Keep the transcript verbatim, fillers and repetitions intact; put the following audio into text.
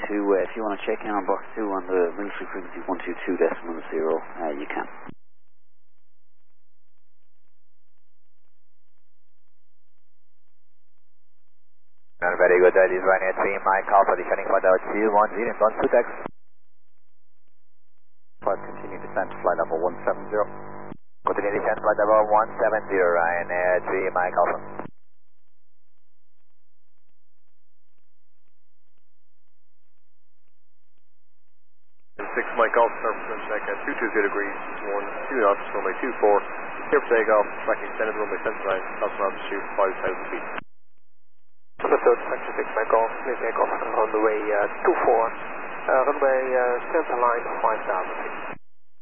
two, uh, if you want to check in on box two on the military frequency one two two decimal zero, uh, you can. Very good, that is Ryanair three, Mike Alpha, descending for the two one zero, and one two tax. Flight continue descent, flight level one seven zero. Continue descent, flight level one seven zero, Ryanair three, Mike Alpha. six Mike Alpha, surface check at two two zero degrees, one two knots, runway two four. Clear for takeoff, tracking extended runway seven nine, crossing altitude five thousand feet. The third section six Mike Alpha, clear takeoff on runway uh, two four, uh, runway uh, center line five thousand feet.